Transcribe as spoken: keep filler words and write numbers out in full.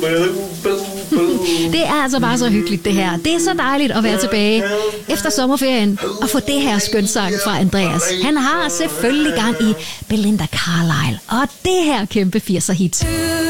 Det er altså bare så hyggeligt, det her. Det er så dejligt at være tilbage efter sommerferien og få det her skønsang fra Andreas. Han har selvfølgelig gang i Belinda Carlisle og det her kæmpe firser hit.